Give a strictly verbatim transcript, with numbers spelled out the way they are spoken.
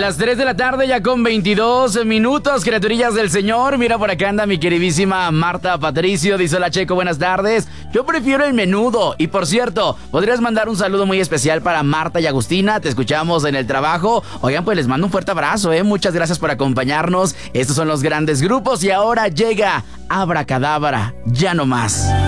Las tres de la tarde ya con veintidós minutos, criaturillas del Señor. Mira, por acá anda mi queridísima Marta Patricio. Dice: hola Checo, buenas tardes. Yo prefiero el menudo. Y por cierto, podrías mandar un saludo muy especial para Marta y Agustina. Te escuchamos en el trabajo. Oigan, pues les mando un fuerte abrazo, ¿eh? Muchas gracias por acompañarnos. Estos son los grandes grupos y ahora llega Abracadabra, ya no más.